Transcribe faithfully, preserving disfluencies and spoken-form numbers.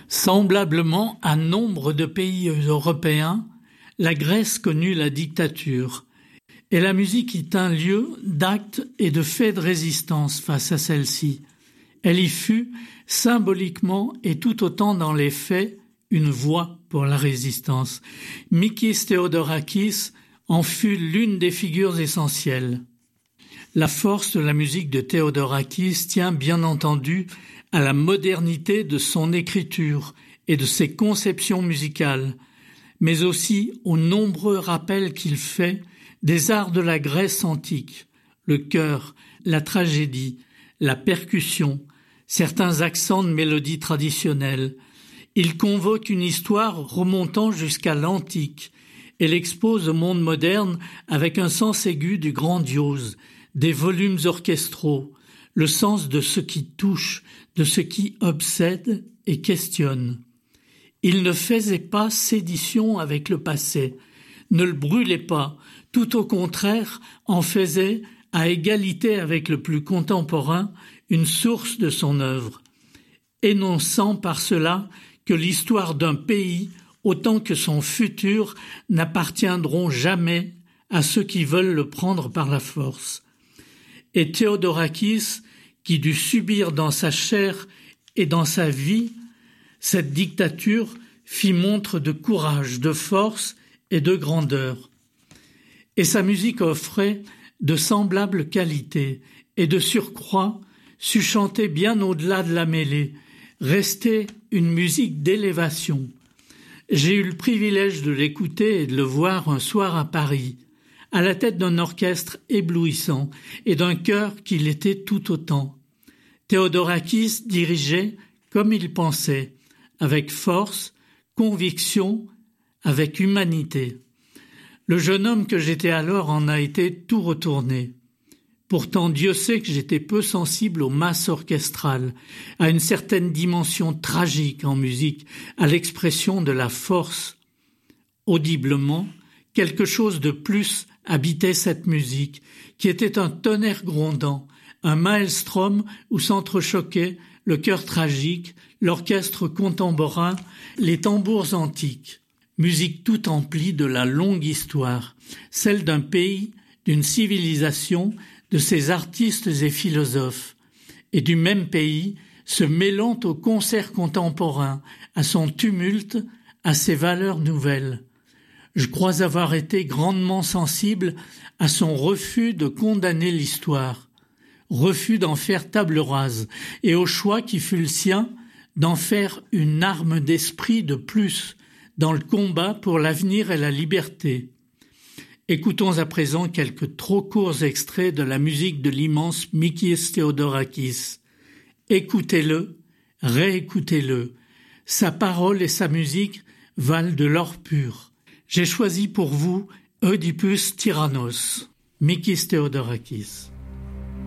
Semblablement à nombre de pays européens, la Grèce connut la dictature, et la musique y tint lieu d'actes et de faits de résistance face à celle-ci. Elle y fut, symboliquement et tout autant dans les faits, une voix pour la résistance. Mikis Theodorakis en fut l'une des figures essentielles. La force de la musique de Theodorakis tient bien entendu à la modernité de son écriture et de ses conceptions musicales, mais aussi aux nombreux rappels qu'il fait des arts de la Grèce antique, le chœur, la tragédie, la percussion, certains accents de mélodies traditionnelles. Il convoque une histoire remontant jusqu'à l'antique et l'expose au monde moderne avec un sens aigu du grandiose, des volumes orchestraux, le sens de ce qui touche, de ce qui obsède et questionne. Il ne faisait pas sédition avec le passé, ne le brûlait pas, tout au contraire en faisait, à égalité avec le plus contemporain, une source de son œuvre, énonçant par cela que l'histoire d'un pays, autant que son futur, n'appartiendront jamais à ceux qui veulent le prendre par la force. Et Theodorakis, qui dut subir dans sa chair et dans sa vie cette dictature, fit montre de courage, de force et de grandeur. Et sa musique offrait de semblables qualités, et de surcroît sut chanter bien au-delà de la mêlée, restait une musique d'élévation. J'ai eu le privilège de l'écouter et de le voir un soir à Paris, à la tête d'un orchestre éblouissant et d'un chœur qui l'était tout autant. Theodorakis dirigeait comme il pensait, avec force, conviction, avec humanité. Le jeune homme que j'étais alors en a été tout retourné. Pourtant, Dieu sait que j'étais peu sensible aux masses orchestrales, à une certaine dimension tragique en musique, à l'expression de la force. Audiblement, quelque chose de plus habitait cette musique, qui était un tonnerre grondant, un maelstrom où s'entrechoquaient le chœur tragique, l'orchestre contemporain, les tambours antiques. Musique tout emplie de la longue histoire, celle d'un pays, d'une civilisation, de ses artistes et philosophes, et du même pays se mêlant au concert contemporain, à son tumulte, à ses valeurs nouvelles. Je crois avoir été grandement sensible à son refus de condamner l'histoire, refus d'en faire table rase, et au choix qui fut le sien d'en faire une arme d'esprit de plus dans le combat pour l'avenir et la liberté. Écoutons à présent quelques trop courts extraits de la musique de l'immense Mikis Theodorakis. Écoutez-le, réécoutez-le. Sa parole et sa musique valent de l'or pur. J'ai choisi pour vous Oedipus Tyrannos, Mikis Theodorakis.